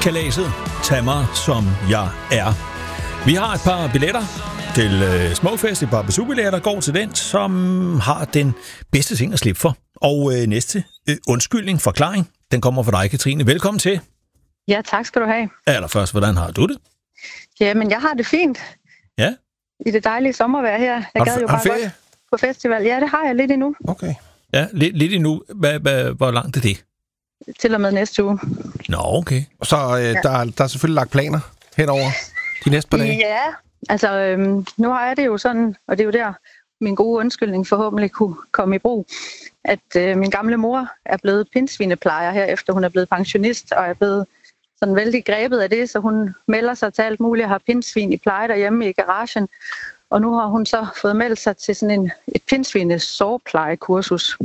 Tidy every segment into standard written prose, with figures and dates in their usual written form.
kalaset. Tag mig, som jeg er. Vi har et par billetter til Smukfest, et par besøgbilletter, går til den, som har den bedste ting at slippe for. Og næste undskyldning, forklaring, den kommer fra dig, Katrine. Velkommen til. Ja, tak skal du have. Allerførst, hvordan har du det? Jamen, jeg har det fint. Ja? I det dejlige sommervejr her. Jeg gad jo bare godt på festival. Ja, det har jeg lidt endnu. Okay. Ja, lidt endnu. Hvor langt er det? Til og med næste uge. Nå, okay. Så der er selvfølgelig lagt planer henover de næste par dage? Ja, altså nu har jeg det jo sådan, og det er jo der, min gode undskyldning forhåbentlig kunne komme i brug, at min gamle mor er blevet pindsvineplejer her, efter hun er blevet pensionist, og er blevet sådan vældig grebet af det, så hun melder sig til alt muligt og har pindsvin i pleje derhjemme i garagen. Og nu har hun så fået meldt sig til sådan et pindsvine-sårplejekursus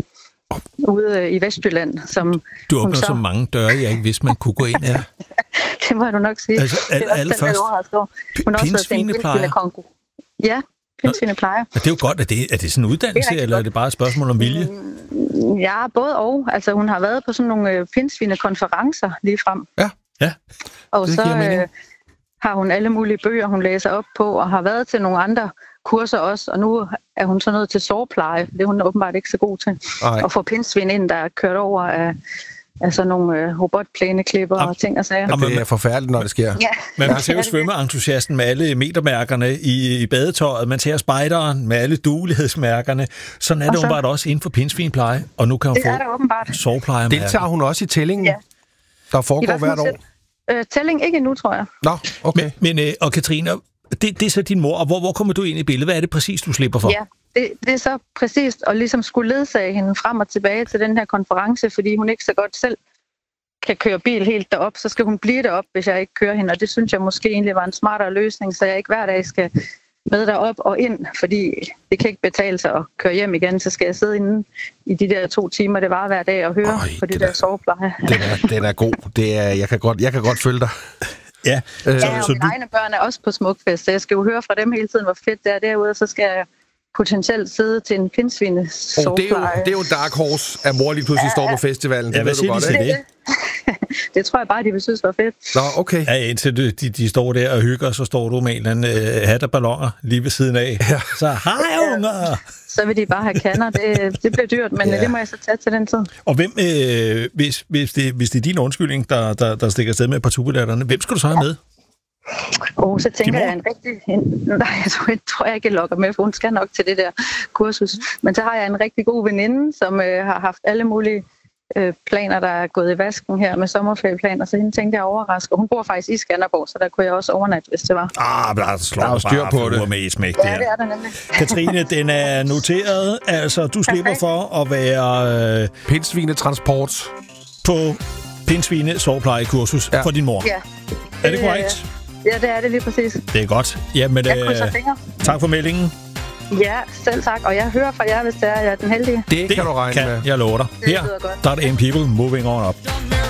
ude i Vestjylland. Som du åbner så mange døre, jeg ikke vidste, man kunne gå ind her. Det må du nok sige. Altså, allerførst, pindsvineplejer? Ja, pindsvineplejer. Det er jo godt, er det sådan en uddannelse, eller er det bare et spørgsmål om vilje? Ja, både og. Altså, hun har været på sådan nogle pindsvinekonferencer lige frem. Ja. Og så har hun alle mulige bøger, hun læser op på, og har været til nogle andre kurser også, og nu er hun så nødt til sårpleje. Det er hun åbenbart ikke så god til. Og få pindsvin ind, der er kørt over af sådan nogle robotplæneklipper og ting og sager. Det er forfærdeligt, når det sker. Ja. Man ser jo svømmeentusiasten med alle metermærkerne i badetøjet. Man ser spejderen med alle duelighedsmærkerne. Sådan er det åbenbart også inden for pindsvinepleje. Og nu kan hun få sårpleje. Deltager hun også i tællingen, der foregår hvert år? Tælling ikke endnu, tror jeg. Nå, okay. Men og Katrine, det er så din mor, og hvor kommer du ind i billedet? Hvad er det præcis, du slipper for? Ja, det er så præcist at ligesom skulle ledsage hende frem og tilbage til den her konference, fordi hun ikke så godt selv kan køre bil helt derop, så skal hun blive derop, hvis jeg ikke kører hende, og det synes jeg måske egentlig var en smartere løsning, så jeg ikke hver dag skal med derop og ind, fordi det kan ikke betale sig at køre hjem igen, så skal jeg sidde inde i de der 2 timer, det var hver dag, og høre på det der sovepleje. Den er god. Jeg kan godt følge dig. Ja, og mine egne børn er også på Smukfest, så jeg skal jo høre fra dem hele tiden, hvor fedt det er derude, så skal jeg potentielt sidde til en pindsvinesovepleje. Det er jo dark horse, at mor lige pludselig står på festivalen. Det ved du godt, ikke? Det tror jeg bare, de vil synes var fedt. Nå, okay. Ja, indtil de står der og hygger, så står du med en eller anden hat og balloner lige ved siden af. Ja. Så hej unger! Så vil de bare have kander. Det bliver dyrt, men det må jeg så tage til den tid. Og hvem, hvis det er din undskyldning, der stikker afsted med partubilletterne, hvem skal du så have med? Så tænker jeg en rigtig... Nej, jeg tror jeg ikke, jeg lokker med, for hun skal nok til det der kursus. Men så har jeg en rigtig god veninde, som har haft alle mulige planer, der er gået i vasken her med sommerferieplaner, så hende tænkte jeg overraske. Og hun bor faktisk i Skanderborg, så der kunne jeg også overnatte, hvis det var. Der er styr på det. Med et smæk, det er der nemlig. Katrine, den er noteret. Altså, du slipper for at være... pindsvinetransport på pindsvine-sårplejekursus for din mor. Ja. Er det korrekt? Ja, det er det lige præcis. Det er godt. Jamen, jeg krydser fingre. Tak for meldingen. Ja, selv tak. Og jeg hører fra jer, hvis det er, jeg er den heldige. Det kan du regne med. Jeg lover dig. Her, der er det M People Moving On Up.